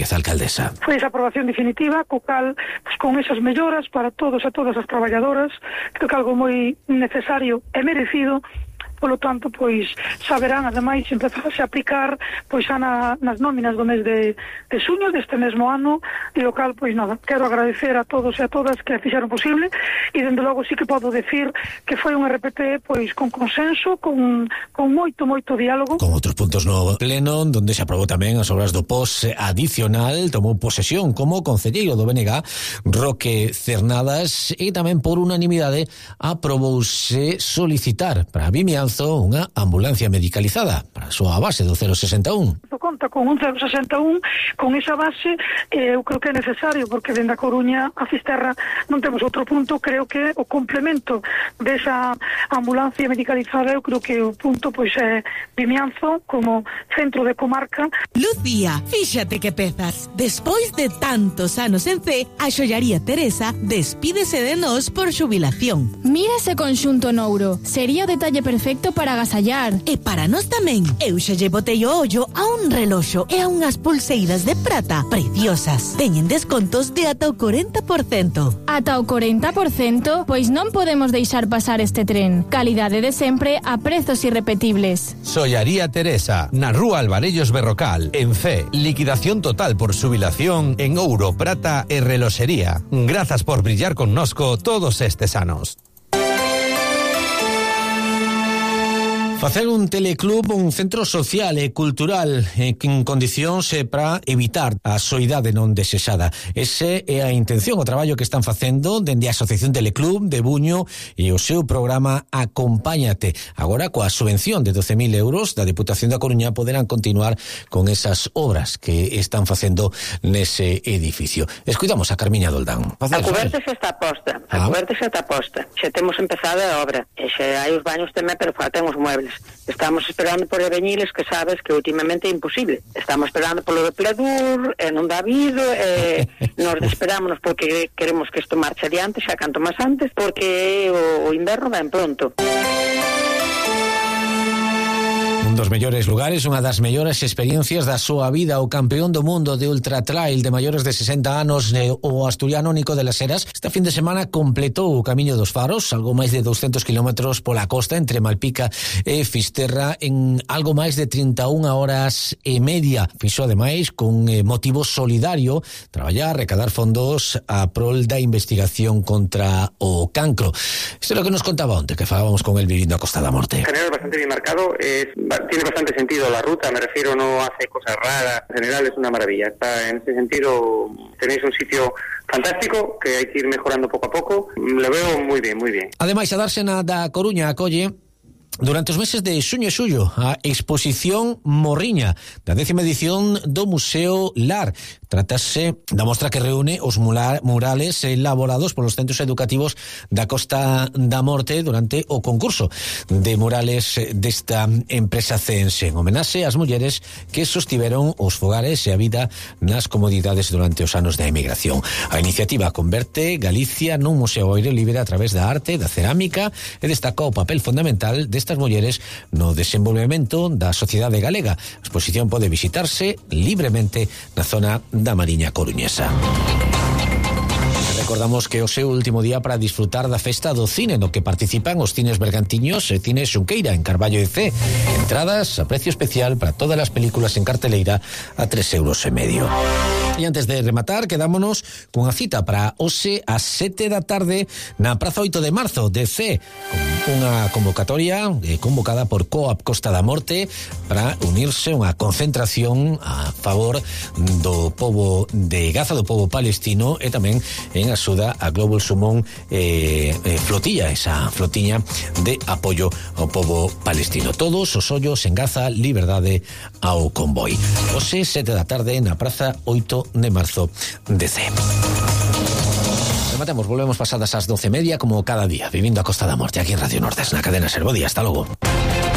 Núñez, alcaldesa. Foi esa aprobación definitiva, co cal, pues, con esas melloras para todos e todas as traballadoras, creo que algo moi necesario e merecido. Polo tanto, pois, saberán, ademais, empezarse a aplicar, pois, nas nóminas do mes de xuño deste mesmo ano, e o cal, pois, nada, quero agradecer a todos e a todas que fixeron posible, e, dende logo, sí que podo decir que foi un RPT, pois, con consenso, con moito diálogo. Con outros puntos no pleno, donde se aprobou tamén as obras do POS adicional, tomou posesión como concelleiro do BNG, Roque Cernadas, e tamén por unanimidade aprobouse solicitar para Vimianzo unha ambulancia medicalizada para a súa base do 061. Conta con un 061, con esa base, eu creo que é necesario, porque dende a Coruña a Fisterra non temos outro punto. Creo que o complemento desa ambulancia medicalizada, eu creo que o punto pois é Vimianzo como centro de comarca. Lucía, fíxate que pezas. Despois de tantos anos en C, a xollaría Teresa despídese de nós por xubilación. Mira ese conxunto nouro, sería o detalle perfecto para agasallar. E para nós tamén. Eu xa lle botei o ollo a un reloxo e a unhas pulseiras de prata preciosas. Teñen descontos de ata o 40%. Ata o 40%? Pois non podemos deixar pasar este tren. Calidade de sempre a prezos irrepetibles. Xollaría Teresa, na Rúa Alvarellos Berrocal, en C. Liquidación total por xubilación en ouro, prata e reloxería. Grazas por brillar connosco todos estes anos. Facer un teleclub, un centro social e cultural en condicións para evitar a soidade non desexada. Ese é a intención, o traballo que están facendo dende a Asociación Teleclub de Buño e o seu programa Acompáñate. Agora, coa subvención de 12.000 euros da Deputación da Coruña, poderán continuar con esas obras que están facendo nese edificio. Escuitamos a Carmiña Doldán. A cuberta xa está posta. Xa temos empezado a obra. E xa hai os baños tamén, pero faltan os muebles. Estamos esperando por albañiles, que sabes que últimamente é imposible. Estamos esperando polo de Pladur, e non dá habido, e nos desesperámonos porque queremos que isto marche adiante xa canto máis antes, porque o inverno ven pronto. Un dos mellores lugares, unha das mellores experiencias da súa vida, o campeón do mundo de ultra trail de maiores de 60 anos, o asturiano Nico de las Heras, esta fin de semana completou o Camiño dos Faros, algo máis de 200 kilómetros pola costa entre Malpica e Fisterra en algo máis de 31 horas e media. Fixo ademais con motivo solidario traballar, recadar fondos a prol da investigación contra o cancro. Isto é o que nos contaba onte, que falábamos con el vivindo a Costa da Morte. En general bastante bien marcado, tiene bastante sentido la ruta, me refiero, no hace cosas raras, en general es una maravilla. Está, en ese sentido, tenéis un sitio fantástico que hay que ir mejorando poco a poco. Lo veo muy bien, muy bien. Ademais, a Dársena da Coruña acolle durante os meses de xuño e xullo a exposición Morriña da 10ª edición do Museo Lar. Trátase da mostra que reúne os murales elaborados polos centros educativos da Costa da Morte durante o concurso de murales desta empresa ceense, en homenaxe ás mulleres que sostiveron os fogares e a vida nas comodidades durante os anos da emigración. A iniciativa converte Galicia nun museo ao aire libre a través da arte, da cerámica, e destaca o papel fundamental destas mulleres no desenvolvemento da sociedade galega. A exposición pode visitarse libremente na zona da Mariña Coruñesa. Recordamos que o seu último día para disfrutar da festa do cine, no que participan os cines Bergantiños e Cine Xunqueira en Carballo de C. Entradas a precio especial para todas as películas en carteleira a 3,5 €. E antes de rematar, quedámonos cunha cita para hoxe ás 7 da tarde na Praza 8 de Marzo de C, con unha convocatoria convocada por Coop Costa da Morte para unirse unha concentración a favor do pobo de Gaza, do pobo palestino, e tamén en axuda a Global Sumón flotilla, esa flotiña de apoio ao pobo palestino. Todos os ollos en Gaza, liberdade ao convoi. Hoxe 7 da tarde na Praza 8 de Marzo de C. Rematemos, volvemos pasadas as 12:30 como cada día, vivindo a Costa da Morte aquí en Radio Nortes, na cadena Ser. Bo día, hasta logo.